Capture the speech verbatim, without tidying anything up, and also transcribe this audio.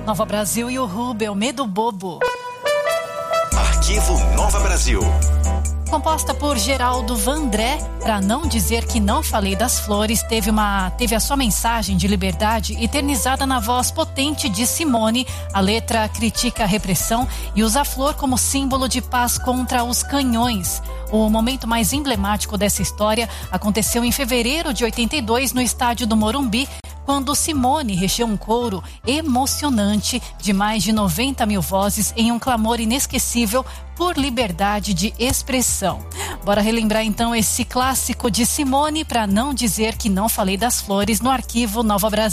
Nova Brasil e o Rubel, Medo Bobo. Arquivo Nova Brasil. Composta por Geraldo Vandré, para não dizer que não falei das flores, teve, uma, teve a sua mensagem de liberdade eternizada na voz potente de Simone. A letra critica a repressão e usa a flor como símbolo de paz contra os canhões. O momento mais emblemático dessa história aconteceu em fevereiro de oitenta e dois no estádio do Morumbi, quando Simone recheou um coro emocionante de mais de noventa mil vozes em um clamor inesquecível por liberdade de expressão. Bora relembrar então esse clássico de Simone, para não dizer que não falei das flores, no Arquivo Nova Brasil.